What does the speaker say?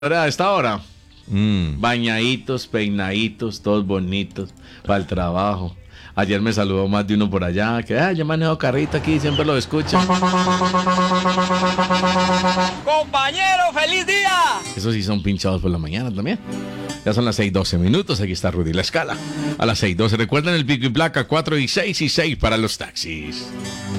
A esta hora, bañaditos, peinaditos, todos bonitos, para el trabajo. Ayer me saludó más de uno por allá, que yo manejo carrito aquí, siempre lo escucho. Compañero, feliz día. Esos sí son pinchados por la mañana también. Ya son las 6:12 minutos, aquí está Rudy La Escala. A las 6:12, recuerden el pico y placa 4 y 6 para los taxis.